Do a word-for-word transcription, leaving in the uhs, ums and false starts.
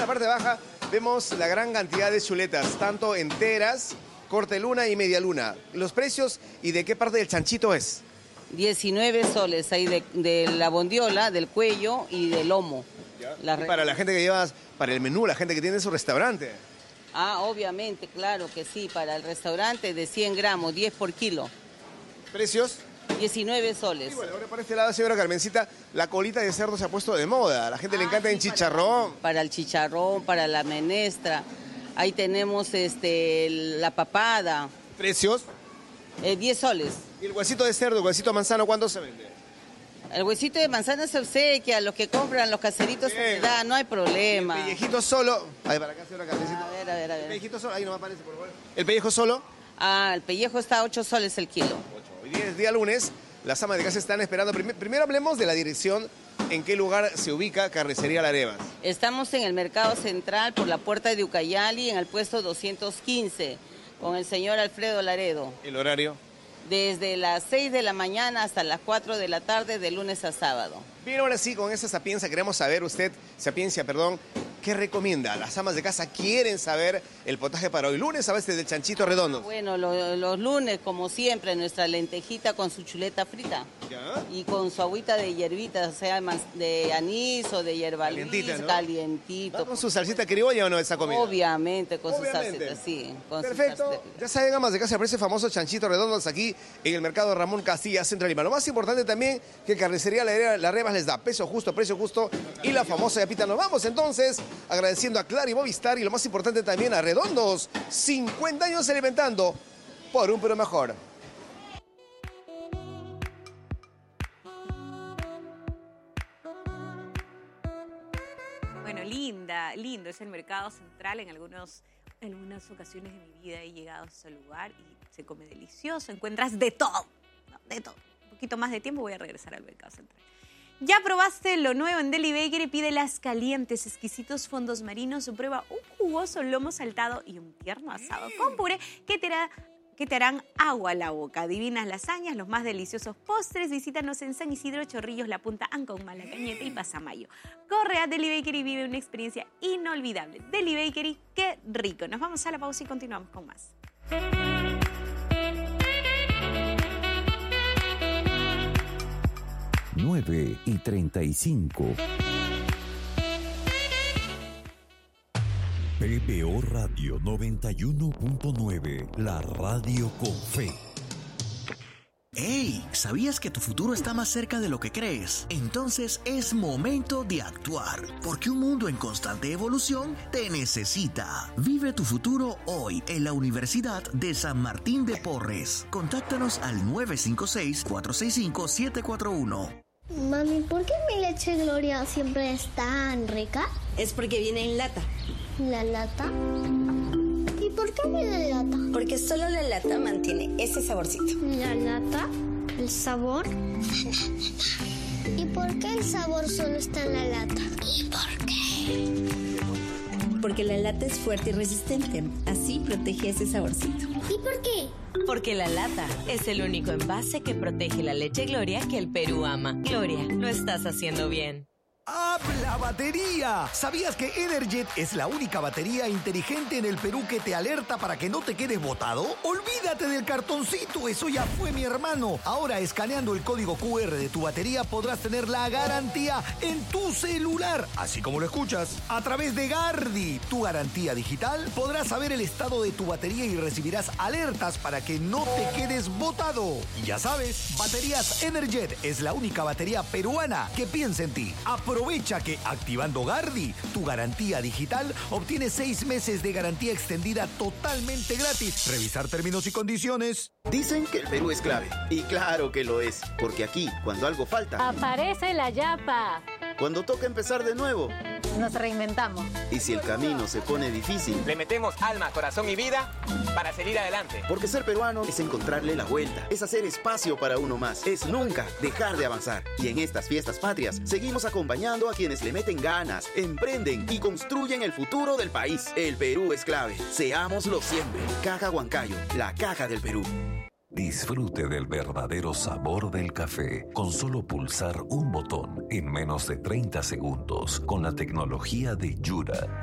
la parte baja vemos la gran cantidad de chuletas, tanto enteras, corte luna y media luna. Los precios y de qué parte del chanchito es. diecinueve soles ahí de, de la bondiola, del cuello y del lomo. La y para la gente que lleva, para el menú, la gente que tiene su restaurante. Ah, obviamente, claro que sí, para el restaurante de cien gramos, diez por kilo. ¿Precios? diecinueve soles. Y bueno, ahora para este lado, señora Carmencita, la colita de cerdo se ha puesto de moda. A la gente ah, le encanta sí, en chicharrón. Para, para el chicharrón, para la menestra. Ahí tenemos este, la papada. ¿Precios? Eh, diez soles. ¿Y el huesito de cerdo, el huesito manzano, cuánto se vende? El huesito de manzana se obsequia, los que compran, los caseritos se les da, no hay problema. ¿El pellejito solo? Ahí para acá, señora Carmencita. A ver, a ver, a ver. ¿El pellejito solo? Ahí no me aparece, por favor. ¿El pellejo solo? Ah, el pellejo está a ocho soles el kilo. ocho. Hoy día es día lunes, las amas de casa están esperando. Primero hablemos de la dirección, en qué lugar se ubica Carnicería Larevas. Estamos en el Mercado Central por la puerta de Ucayali, en el puesto doscientos quince, con el señor Alfredo Laredo. ¿El horario? Desde las seis de la mañana hasta las cuatro de la tarde, de lunes a sábado. Bien, ahora sí, con esa sapiencia queremos saber usted, sapiencia, perdón, ¿qué recomienda? Las amas de casa quieren saber el potaje para hoy lunes, a veces del chanchito redondo. Bueno, lo, los lunes, como siempre, nuestra lentejita con su chuleta frita. ¿Ya? Y con su agüita de hierbita, sea de anís o de hierba calientita, ¿no? Calientito. ¿Va con su salsita criolla o no esa comida? Obviamente, con Obviamente. su salsita, sí. Con Perfecto. Su salsita. Ya saben, amas de casa, aparece famoso chanchito redondos aquí en el mercado Ramón Castilla, Centro de Lima. Lo más importante también que Carnicería Larevas les da peso justo, precio justo y la famosa yapita. Nos vamos entonces agradeciendo a Claro y Movistar y lo más importante también a Redondos, cincuenta años alimentando por un Perú mejor. Bueno, linda, lindo es el Mercado Central. En algunos, en algunas ocasiones de mi vida he llegado a ese lugar y se come delicioso, encuentras de todo, ¿no? De todo. Un poquito más de tiempo voy a regresar al Mercado Central. ¿Ya probaste lo nuevo en Deli Bakery? Pide las calientes, exquisitos fondos marinos o prueba un jugoso lomo saltado y un tierno asado con puré que te hará, que te harán agua a la boca. Divinas lasañas, los más deliciosos postres. Visítanos en San Isidro, Chorrillos, La Punta, Ancón, Malacañete y Pasamayo. Corre a Deli Bakery y vive una experiencia inolvidable. Deli Bakery, qué rico. Nos vamos a la pausa y continuamos con más. nueve y treinta y cinco. P B O Radio noventa y uno punto nueve, la radio con fe. ¡Hey! ¿Sabías que tu futuro está más cerca de lo que crees? Entonces es momento de actuar, porque un mundo en constante evolución te necesita. Vive tu futuro hoy en la Universidad de San Martín de Porres. Contáctanos al nueve cinco seis, cuatro seis cinco, siete cuatro uno. Mami, ¿por qué mi leche Gloria siempre es tan rica? Es porque viene en lata. ¿La lata? ¿Y por qué viene en lata? Porque solo la lata mantiene ese saborcito. ¿La lata? ¿El sabor? ¿Y por qué el sabor solo está en la lata? ¿Y por qué? Porque la lata es fuerte y resistente. Así protege ese saborcito. ¿Y por qué? Porque la lata es el único envase que protege la leche Gloria que el Perú ama. Gloria, lo estás haciendo bien. ¡Habla batería! ¿Sabías que Energet es la única batería inteligente en el Perú que te alerta para que no te quedes botado? ¡Olvídate del cartoncito! ¡Eso ya fue, mi hermano! Ahora, escaneando el código cu erre de tu batería, podrás tener la garantía en tu celular. Así como lo escuchas. A través de Gardi, tu garantía digital, podrás saber el estado de tu batería y recibirás alertas para que no te quedes botado. Y ya sabes, Baterías Energet es la única batería peruana que piensa en ti. Aprovecha que activando Gardi, tu garantía digital, obtienes seis meses de garantía extendida totalmente gratis. Revisar términos y condiciones. Dicen que el Perú es clave. Y claro que lo es. Porque aquí, cuando algo falta, aparece la yapa. Cuando toca empezar de nuevo, nos reinventamos. Y si el camino se pone difícil, le metemos alma, corazón y vida para seguir adelante. Porque ser peruano es encontrarle la vuelta, es hacer espacio para uno más, es nunca dejar de avanzar. Y en estas fiestas patrias, seguimos acompañando a quienes le meten ganas, emprenden y construyen el futuro del país. El Perú es clave. Seámoslo siempre. Caja Huancayo, la caja del Perú. Disfrute del verdadero sabor del café con solo pulsar un botón en menos de treinta segundos con la tecnología de Yura.